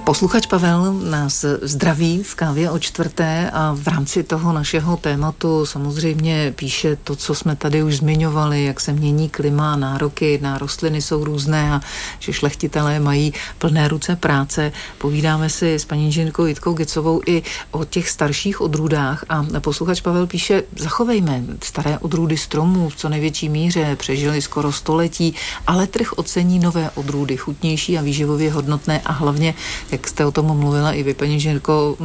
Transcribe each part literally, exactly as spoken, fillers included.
Posluchač Pavel nás zdraví v kávě o čtvrté a v rámci toho našeho tématu samozřejmě píše to, co jsme tady už zmiňovali, jak se mění klima, nároky na rostliny jsou různé a že šlechtitelé mají plné ruce práce. Povídáme si s paní inženýrkou Jitkou Gicovou i o těch starších odrůdách a posluchač Pavel píše, zachovejme staré odrůdy stromů v co největší míře, přežili skoro století, ale trh ocení nové odrůdy, chutnější a výživově hodnotné a hlavně, jak jste o tom mluvila i vy, paní inženýrko,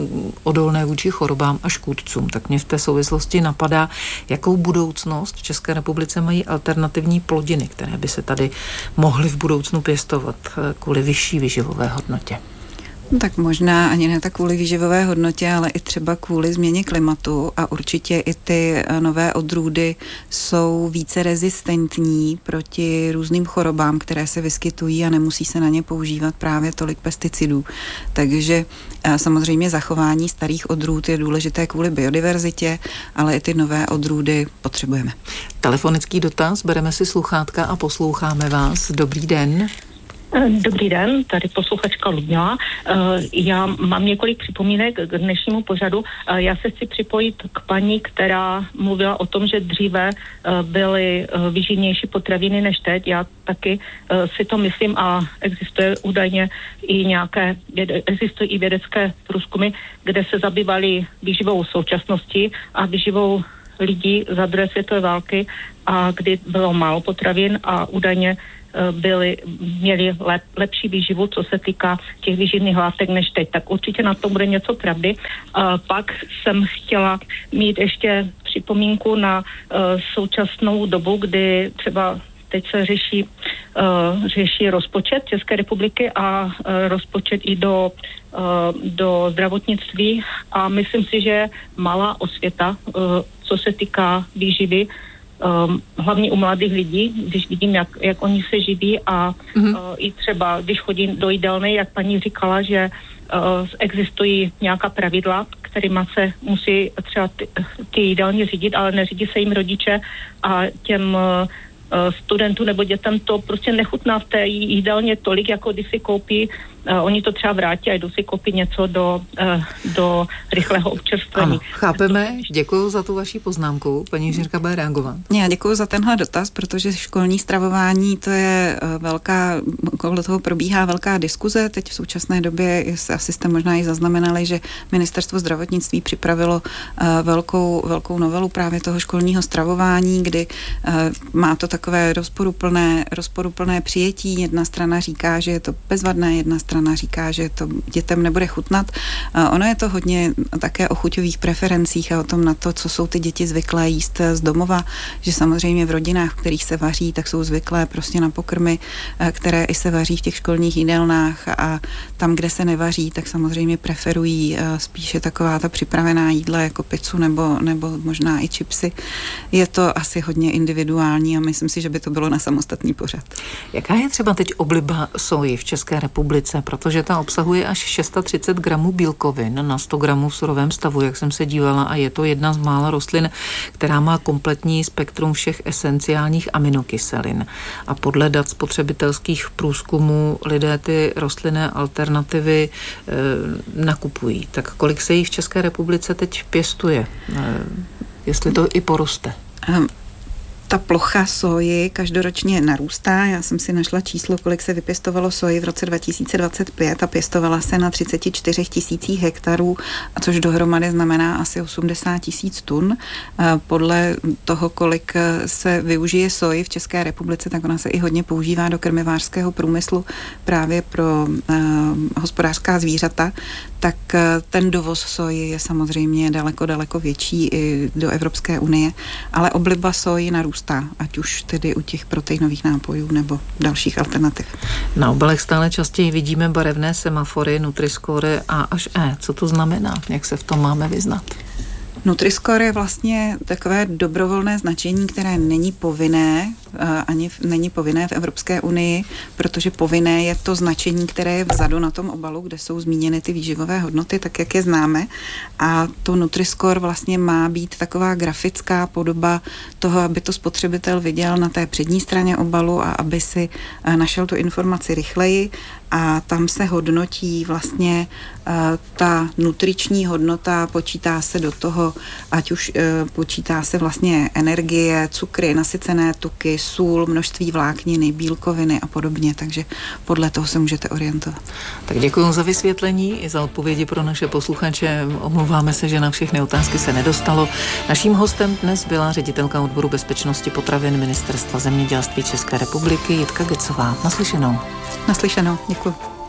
odolné vůči chorobám a škůdcům. Tak mě v té souvislosti napadá, jakou budoucnost v České republice mají alternativní plodiny, které by se tady mohly v budoucnu pěstovat kvůli vyšší výživové hodnotě. No tak možná ani ne tak kvůli výživové hodnotě, ale i třeba kvůli změně klimatu a určitě i ty nové odrůdy jsou více rezistentní proti různým chorobám, které se vyskytují a nemusí se na ně používat právě tolik pesticidů. Takže samozřejmě zachování starých odrůd je důležité kvůli biodiverzitě, ale i ty nové odrůdy potřebujeme. Telefonický dotaz, bereme si sluchátka a posloucháme vás. Dobrý den. Dobrý den, tady posluchačka Ludmila. Já mám několik připomínek k dnešnímu pořadu. Já se chci připojit k paní, která mluvila o tom, že dříve byly výživnější potraviny než teď. Já taky si to myslím a existuje údajně i nějaké, existují i vědecké průzkumy, kde se zabývaly výživou současnosti a výživou lidí za druhé světové války a kdy bylo málo potravin a údajně byli, měli lep, lepší výživu, co se týká těch výživných látek než teď. Tak určitě na tom bude něco pravdy. A pak jsem chtěla mít ještě připomínku na uh, současnou dobu, kdy třeba teď se řeší, uh, řeší rozpočet České republiky a uh, rozpočet i do, uh, do zdravotnictví a myslím si, že malá osvěta, uh, co se týká výživy, Um, hlavně u mladých lidí, když vidím, jak, jak oni se živí a mm-hmm. uh, i třeba, když chodí do jídelny, jak paní říkala, že uh, existují nějaká pravidla, kterýma se musí třeba ty, ty jídelny řídit, ale neřídí se jim rodiče a těm uh, studentů nebo dětem to prostě nechutná v té jídelně tolik, jako když si koupí, uh, oni to třeba vrátí a jdou si koupit něco do, uh, do rychlého občerstvení. Ano, chápeme, děkuji za tu vaši poznámku, paní inženýrka bude reagovat. Já děkuji za tenhle dotaz, protože školní stravování to je velká, kolem toho probíhá velká diskuze, teď v současné době asi jste možná i zaznamenali, že Ministerstvo zdravotnictví připravilo uh, velkou, velkou novelu právě toho školního stravování, kdy uh, má to takové rozporuplné, rozporuplné přijetí. Jedna strana říká, že je to bezvadné, jedna strana říká, že to dětem nebude chutnat. Ono je to hodně také o chuťových preferencích a o tom na to, co jsou ty děti zvyklé jíst z domova, že samozřejmě v rodinách, v kterých se vaří, tak jsou zvyklé prostě na pokrmy, které i se vaří v těch školních jídelnách a tam, kde se nevaří, tak samozřejmě preferují spíše taková ta připravená jídla jako pizzu nebo, nebo možná i chipsy. Je to asi hodně individuální a myslím si, že by to bylo na samostatný pořad. Jaká je třeba teď obliba soji v České republice, protože ta obsahuje až třicet šest gramů bílkovin na sto gramů v surovém stavu, jak jsem se dívala, a je to jedna z mála rostlin, která má kompletní spektrum všech esenciálních aminokyselin. A podle dat spotřebitelských průzkumů lidé ty rostlinné alternativy e, nakupují. Tak kolik se jí v České republice teď pěstuje? E, jestli to i poroste? Um. Ta plocha soji každoročně narůstá. Já jsem si našla číslo, kolik se vypěstovalo soji v roce dva tisíce dvacet pět a pěstovala se na třicet čtyři tisících hektarů, což dohromady znamená asi osmdesát tisíc tun. Podle toho, kolik se využije soji v České republice, tak ona se i hodně používá do krmivářského průmyslu právě pro uh, hospodářská zvířata, tak ten dovoz soji je samozřejmě daleko, daleko větší i do Evropské unie, ale obliba soji narůstá, ať už tedy u těch proteinových nápojů nebo dalších alternativ. Na obalech stále častěji vidíme barevné semafory Nutri-Score A až E. Co to znamená? Jak se v tom máme vyznat? Nutri-Score je vlastně takové dobrovolné značení, které není povinné ani není povinné v Evropské unii, protože povinné je to značení, které je vzadu na tom obalu, kde jsou zmíněny ty výživové hodnoty, tak jak je známe. A to Nutri-Score vlastně má být taková grafická podoba toho, aby to spotřebitel viděl na té přední straně obalu a aby si našel tu informaci rychleji. A tam se hodnotí vlastně uh, ta nutriční hodnota, počítá se do toho, ať už uh, počítá se vlastně energie, cukry, nasycené tuky, sůl, množství vlákniny, bílkoviny a podobně, takže podle toho se můžete orientovat. Tak děkuji za vysvětlení i za odpovědi pro naše posluchače. Omlouváme se, že na všechny otázky se nedostalo. Naším hostem dnes byla ředitelka odboru bezpečnosti potravin Ministerstva zemědělství České republiky Jitka Gecová. Naslyšenou. Naslyšenou, děkuji.